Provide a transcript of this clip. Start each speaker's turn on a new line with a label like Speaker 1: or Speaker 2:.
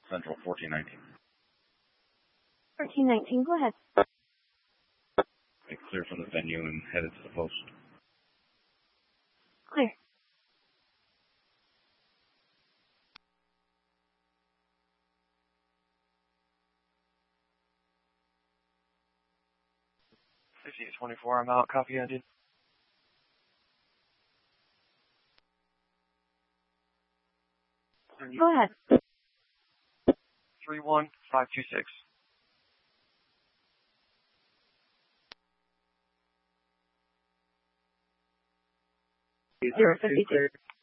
Speaker 1: Central 1419.
Speaker 2: 1419, go ahead.
Speaker 1: Clear from the venue and headed to the post.
Speaker 2: Clear.
Speaker 3: .24, I'm out. Copy ended.
Speaker 2: Go ahead.
Speaker 3: 31526.
Speaker 2: 052.